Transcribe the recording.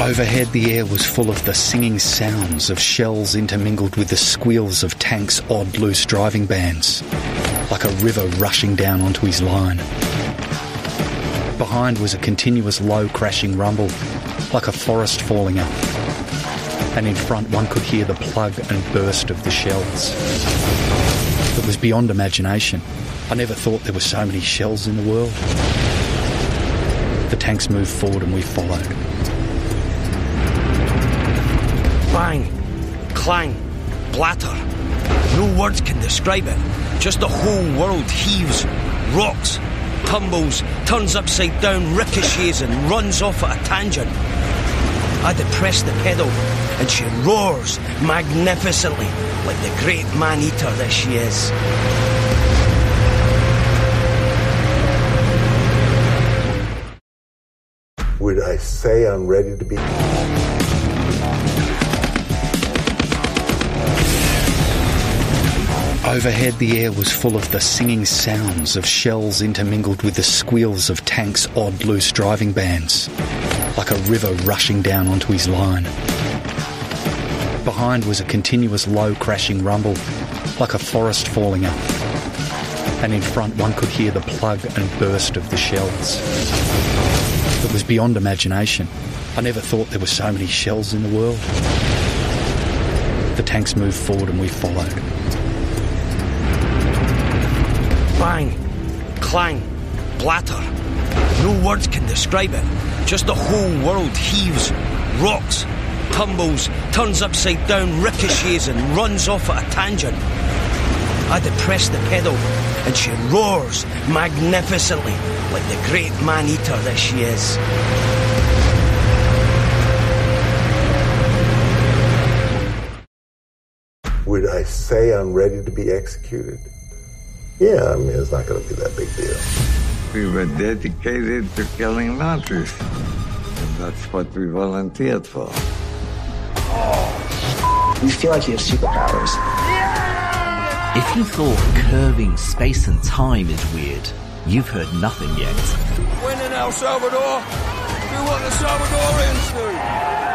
Overhead, the air was full of the singing sounds of shells intermingled with the squeals of tanks' odd loose driving bands, like a river rushing down onto his line. Behind was a continuous low crashing rumble, like a forest falling up. And in front one could hear the plug and burst of the shells. It was beyond imagination. I never thought there were so many shells in the world. The tanks moved forward and we followed. Bang, clang, blatter. No words can describe it. Just the whole world heaves, rocks, tumbles, turns upside down, ricochets and runs off at a tangent. I depress the pedal and she roars magnificently like the great man-eater that she is. Would I say I'm ready to be... Overhead, the air was full of the singing sounds of shells intermingled with the squeals of tanks' odd loose driving bands, like a river rushing down onto his line. Behind was a continuous low crashing rumble, like a forest falling up. And in front one could hear the plug and burst of the shells. It was beyond imagination. I never thought there were so many shells in the world. The tanks moved forward and we followed. Bang, clang, blatter. No words can describe it. Just the whole world heaves, rocks, tumbles, turns upside down, ricochets and runs off at a tangent. I depress the pedal and she roars magnificently like the great man-eater that she is. Would I say I'm ready to be executed? Yeah, I mean, it's not going to be that big deal. We were dedicated to killing Nazis. And that's what we volunteered for. You feel like you have superpowers. If you thought curving space and time is weird, you've heard nothing yet. When in El Salvador, we want the Salvadorians to.